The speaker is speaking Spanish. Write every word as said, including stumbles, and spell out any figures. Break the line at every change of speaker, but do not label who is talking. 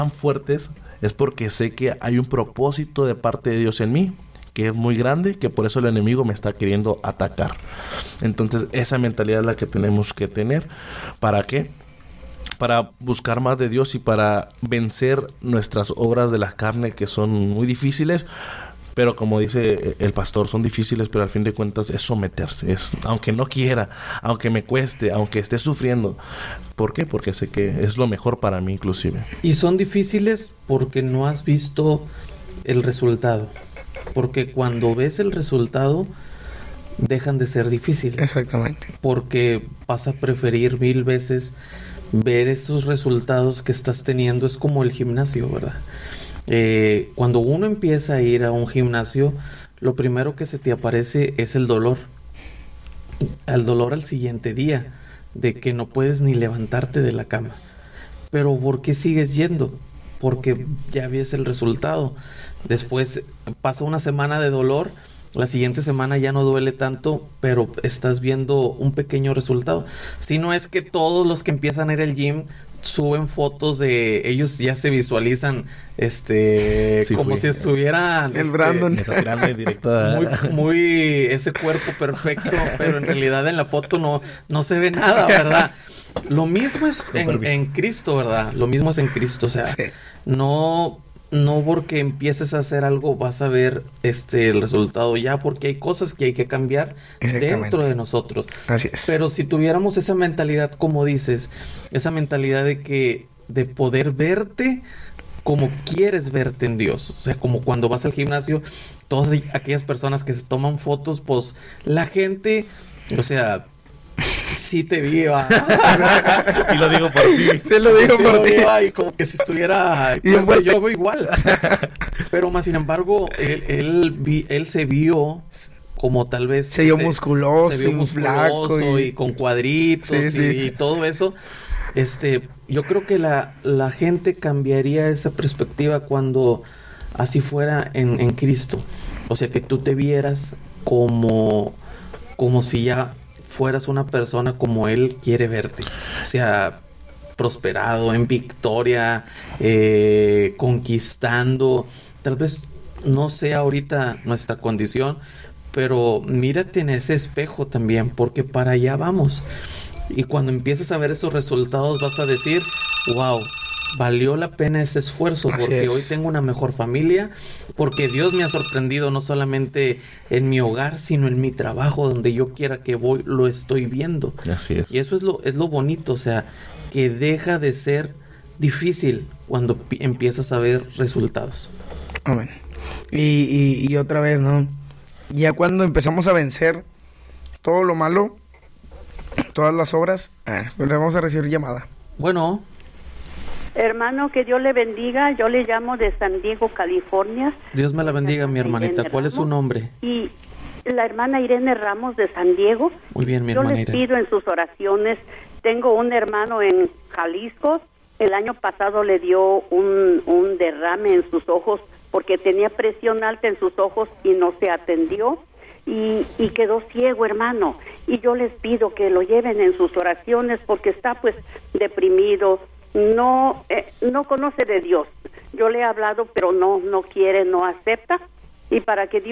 tan fuertes es porque sé que hay un propósito de parte de Dios en mí, que es muy grande, que por eso el enemigo me está queriendo atacar. Entonces, esa mentalidad es la que tenemos que tener. ¿Para qué? Para buscar más de Dios y para vencer nuestras obras de la carne, que son muy difíciles. Pero como dice el pastor, son difíciles, pero al fin de cuentas es someterse. Es, aunque no quiera, aunque me cueste, aunque esté sufriendo. ¿Por qué? Porque sé que es lo mejor para mí, inclusive.
Y son difíciles porque no has visto el resultado. Porque cuando ves el resultado, dejan de ser difíciles.
Exactamente.
Porque vas a preferir mil veces ver esos resultados que estás teniendo. Es como el gimnasio, ¿verdad? Eh, cuando uno empieza a ir a un gimnasio, lo primero que se te aparece es el dolor. El dolor al siguiente día, de que no puedes ni levantarte de la cama. Pero ¿por qué sigues yendo? Porque ya ves el resultado. Después pasa una semana de dolor, la siguiente semana ya no duele tanto, pero estás viendo un pequeño resultado. Si no es que todos los que empiezan a ir al gym suben fotos de ellos, ya se visualizan este sí, como fui. si estuvieran
el
este,
Brandon
muy, muy ese cuerpo perfecto, pero en realidad en la foto no, no se ve nada, ¿verdad? Lo mismo es en, en Cristo, ¿verdad? Lo mismo es en Cristo, o sea, sí. no no porque empieces a hacer algo vas a ver este el resultado ya, porque hay cosas que hay que cambiar dentro de nosotros.
Así es.
Pero si tuviéramos esa mentalidad, como dices, esa mentalidad de que de poder verte como quieres verte en Dios, o sea, como cuando vas al gimnasio, todas aquellas personas que se toman fotos, pues la gente, o sea, sí te vi, va.
Sí lo digo por ti.
Sí lo digo
sí
por
lo
ti.
Vi, y como que si estuviera...
Y
pues, yo voy igual. Pero más sin embargo, él, él, vi, él se vio como tal vez...
Se vio se, musculoso,
se vio musculoso flaco y... y con cuadritos sí, y, sí. y todo eso. Este, yo creo que la, la gente cambiaría esa perspectiva cuando así fuera en, en Cristo. O sea, que tú te vieras como, como si ya... fueras una persona como Él quiere verte, o sea, prosperado, en victoria, eh, conquistando. Tal vez no sea ahorita nuestra condición, pero mírate en ese espejo también, porque para allá vamos. Y cuando empieces a ver esos resultados vas a decir, wow, valió la pena ese esfuerzo, porque hoy tengo una mejor familia, porque Dios me ha sorprendido no solamente en mi hogar, sino en mi trabajo, donde yo quiera que voy, lo estoy viendo.
Así es.
Y eso es lo, es lo bonito, o sea, que deja de ser difícil cuando p- empiezas a ver resultados.
Amén. Y, y, y otra vez, ¿no? Ya cuando empezamos a vencer todo lo malo, todas las obras, ah, pues le vamos a recibir llamada.
Bueno...
Hermano, que Dios le bendiga. Yo le llamo de San Diego, California.
Dios me la bendiga, mi hermanita. ¿Cuál es su nombre?
Y la hermana Irene Ramos de San Diego.
Muy bien, mi
Yo
hermana
les
Irene.
pido en sus oraciones. Tengo un hermano en Jalisco. El año pasado le dio un, un derrame en sus ojos porque tenía presión alta en sus ojos y no se atendió. Y, y quedó ciego, hermano. Y yo les pido que lo lleven en sus oraciones porque está pues deprimido. No eh, no conoce de Dios. Yo le he hablado, pero no no quiere, no acepta. Y para que Dios